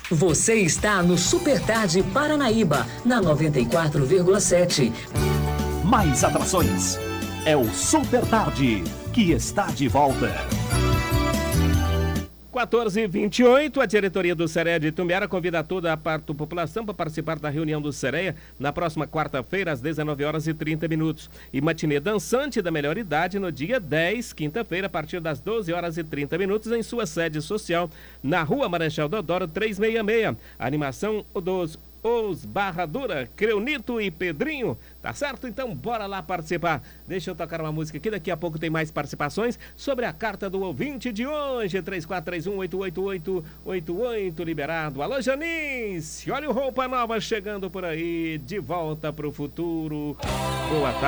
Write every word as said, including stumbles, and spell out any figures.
Você está no Super Tarde Paranaíba, na noventa e quatro vírgula sete. Mais atrações. É o Super Tarde, que está de volta. quatorze e vinte e oito, a diretoria do Sereia de Itumbiara convida toda a parte da população para participar da reunião do Sereia na próxima quarta-feira, às dezenove horas e trinta minutos. E matinê dançante da melhor idade no dia dez, quinta-feira, a partir das doze horas e trinta minutos, em sua sede social, na rua Marechal Deodoro trezentos e sessenta e seis. A animação dos Os Barra Dura, Creunito e Pedrinho. Tá certo? Então bora lá participar. Deixa eu tocar uma música aqui, daqui a pouco tem mais participações sobre a carta do ouvinte de hoje. três quatro três um, oito oito oito, oito oito liberado. Alô, Janice, olha o Roupa Nova chegando por aí, de volta pro futuro. Boa tarde.